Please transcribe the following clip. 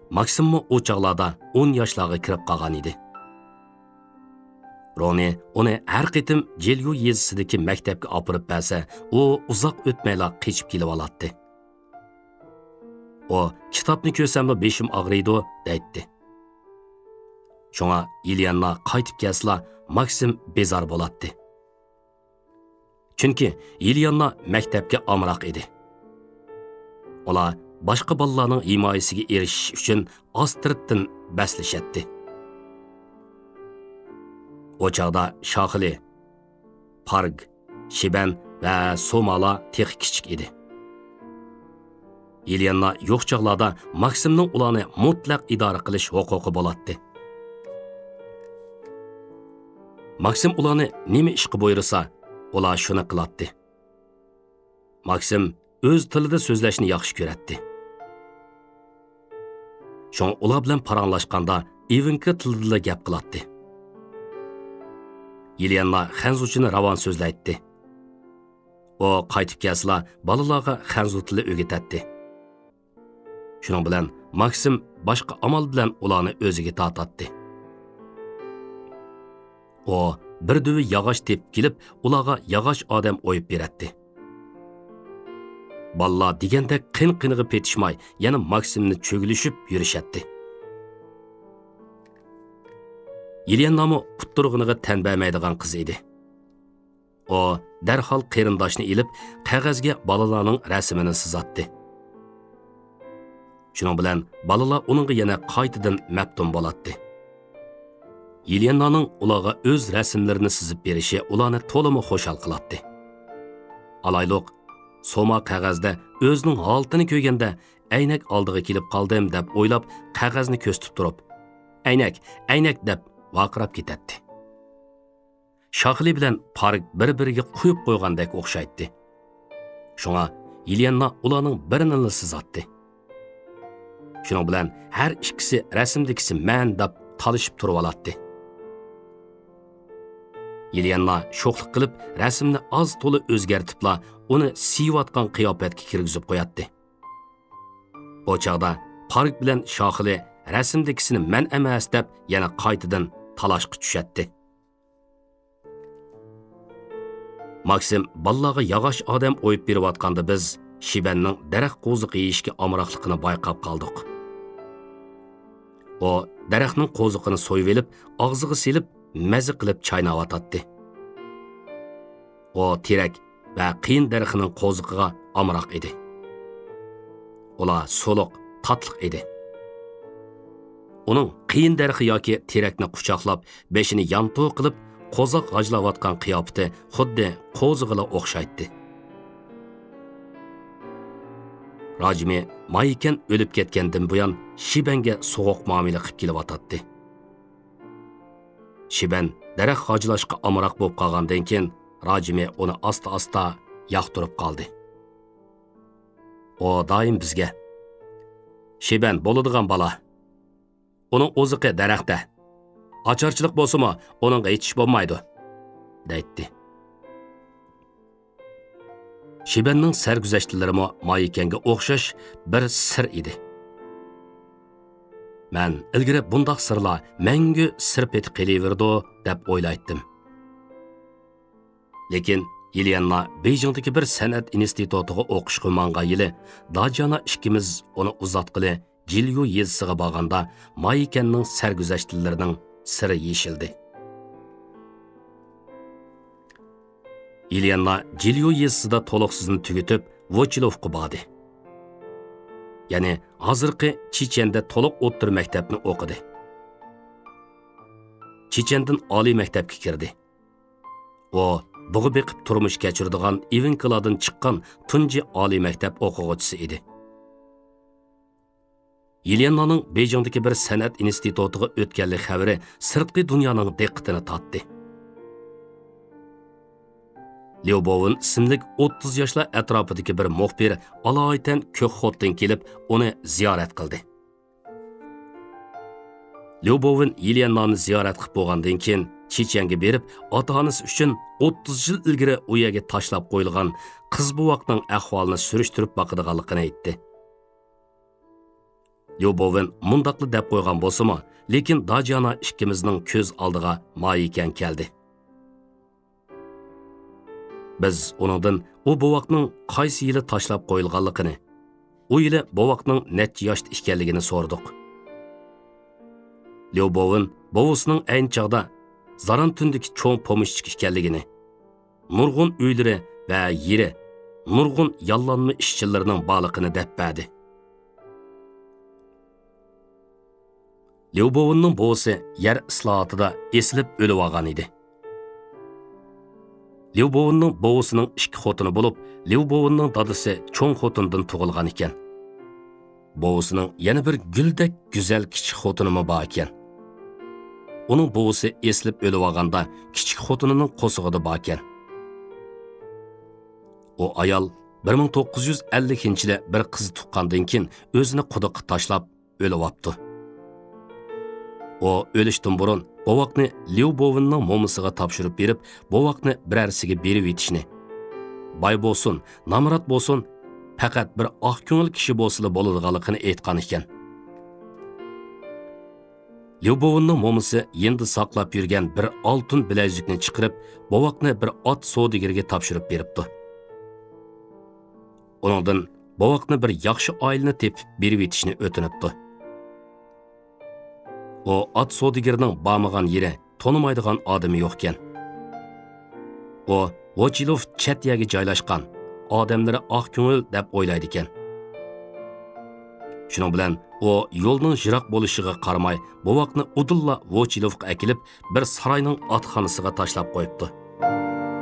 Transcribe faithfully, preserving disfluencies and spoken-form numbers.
Maksimmi o chaqlarda o'n yoshlarga kirib qolgan edi. Roni uni har qitim Jelyu yezisidagi maktabga olib bersa, u uzoq o'tmayla qechib kelib oladi. O kitobni ko'rsamda beshim og'riydi, deydi. Shunga Ilyanna qaytib kelsa, Maksim bezor bo'ladi. Chunki Ilyanna maktabga amroq edi. Ular boshqa bolalarning himoyasiga erishish uchun Astriddan baslashadi. O chaqda Shoxili, Parg, Shiban va Somala tex kichik edi. Ilyanna yo'q chaqlarda Maksimning ularni mutlaq idora qilish huquqi bo'ladi. Maksim ularni nima ishga buyursa, ular shuni qiladi. Maksim o'z tilida so'zlashni yaxshi ko'radi. Shon ular bilan paranglashganda Ivinka tilida gap qiladi. Ilyanna xanzuchini ravon so'zlaydi. O qaytib kelsa, bolalarga xanzu tili o'rgatadi. Shuning bilan Maksim boshqa amal bilan ularni o'ziga tortadi. O bir duvi yog'och tepib kelib, ularga yog'och odam o'yib beradi. Balla degandek qin-qiniga petishmay, yana Maksimni cho'gilishib yurishadi. Ilyannami putturg'iniga tan bermaydigan qiz edi. O darhol qarindoshni ilib, qog'ozga balalarning rasmini chizatdi. Shuning bilan balalar uningga yana qaytadan maftun bo'ladi. Ilyannaning ularga o'z rasmlarini chizib berishi ularni to'liq xo'shal qiladi. Alayliq Soma qog'ozda o'zining holatini ko'rganda aynak oldiga kelib qoldim deb o'ylab qog'ozni ko'ztib turib, aynak, aynak deb vaqirab ketadi. Shoxili bilan Parg bir-biriga quyib qo'ygandek o'xshaydi. Shunga Ilyanna ularning birini chizatdi. Shuning bilan har ikkisi rasmdagisi men deb talishib turib oladi. Ilyanna sho'xlik qilib rasmni oz to'la o'zgartibla uni siyvatgan qiyofatga kirgizib qo'yadi. Bu chaqda Parg bilan Shoxili rasmdagisini men emas deb yana qaytadan talashga tushadi. Maksim ballaga yog'och odam o'yib berayotganda biz Shibanning daraxt qo'ziq yeyishga amroqligini bayqab qoldik. O daraxtning qo'ziqini so'yib olib, og'ziga silib, maza qilib chaynayotdi. O terak va qiyin daraxtning qo'ziqiga amroq edi. Ular so'liq, tatliq edi. Uning qiyin daraxti yoki terakni quchoqlab, beshini yanto qilib, qo'ziq g'ajlayotgan qiyofati xuddi qo'zig'iga o'xshaydi. Rajmi Mayken o'lib ketgandan buyon Shibanga so'g'oq muomala qilib kelyotdi. Shiban daraxt g'ajlashga amroq bo'lib qolgandan keyin Rajmi uni asta-asta yoqtirib qoldi. O doim bizga: "Shiban bo'ladigan bola. Uning o'ziqi daraxtda. Ocharchilik bo'lsa-mu, uningga yetish bo'lmaydi", deydi. Shibanning sarguzashtlarimi Maykenga o'xshash bir sir edi. Men ilgari bundoq sirlar menga sir petib qelaverdi deb o'ylaydim. Lekin Ilyanna Beyjingdagi bir san'at institutiga o'qishga mangan yili Dajana ikkimiz uni uzatqili Jelyu yezisiga borganda Maykenning sarguzashtlarining siri yeshildi. Ilyanna Jelyu yezisida to'liqsizni tugatib, Vochilovga bordi. Ya'ni hozirgi Chechenda to'liq o'ttir maktabni o'qidi. Chechendan oliy maktabga kirdi. O bug'i beqib turmush kechiradigan Ivinkalardan chiqqan tunji oliy maktab o'quvchisi edi. Ilyannaning Beyjingdagi bir san'at institutiga o'tganlik xabari sirtqi dunyoning diqqatini tortdi. Lyubovin ismli o'ttiz yoshli atrofidagi bir muxbir aloytan Ko'kxotdan kelib uni ziyorat qildi. Lyubovin Ilyannani ziyorat qilib bo'lgandan keyin Chechenga berib, ota-onasi uchun o'ttiz yil ilgari u yerga tashlab qo'yilgan qiz buvaqning ahvolini surishtirib boqadiganligini aytdi. Lyubovin mundaqlı deb qo'ygan bo'lsa-mu, lekin Dajana ikkimizning ko'z oldiga moyikan keldi. Biz uningdan u bovoqning qaysi yili tashlab qo'yilganligini, u yili bovoqning necha yoshda ekanligini so'rdik. Lyubovin bovosining ayni chog'da Zaran tundagi cho'ng pomishchik ekanligini, nurg'un uylari va yeri, nurg'un yollanma ishchilarining borligini deb berdi. Lyubovinning bovosi yer islohotida esilib o'lib olgan edi. Lyubovinning bovosining ikki xotini bo'lib, Lyubovinning dadasi cho'ng xotindan tug'ilgan ekan. Bovosining yana bir guldek go'zal kichik xotini bor ekan. Uning bovasi esilib o'lib olganda kichik xotinining qo'sig'ida bor ekan. O ayol bir ming to'qqiz yuz ellikinchi yili bir qiz tuqqandan keyin o'zini quduqqa tashlab o'lib olibdi. O o'lishdan burun bovoqni Lyubovinning momisiga topshirib berib, bovoqni birarsiga berib yetishni. Boy bo'lsin, namrat bo'lsin, faqat bir oq ko'ngil kishi bo'lsa bo'ladiganligini aytgan ekan. Lyubovinning momisi endi saqlab yurgan bir oltin bilezikni chiqarib, bovoqni bir ot savdogariga topshirib beribdi. Uningdan bovoqni bir yaxshi oilani tepib berib yetishni o'tinibdi. O at savdogarining bormagan yeri, tonimaydigan odami yo'q ekan. O Vochilov chatyaga joylashgan, odamlari oq ko'ngil deb o'ylaydi ekan. Shuning bilan o yo'lning yiroq bo'lishiga qaramay, bovoqni Udulla Vochilovga akilib, bir saroyning otxonasiga tashlab qo'yibdi.